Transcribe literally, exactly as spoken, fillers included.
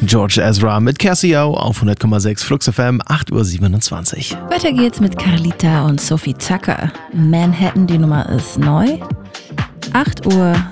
George Ezra mit Casio auf hundert Komma sechs Flux F M, acht Uhr siebenundzwanzig. Weiter geht's mit Carlita und Sophie Tucker. Manhattan, die Nummer ist neu. acht Uhr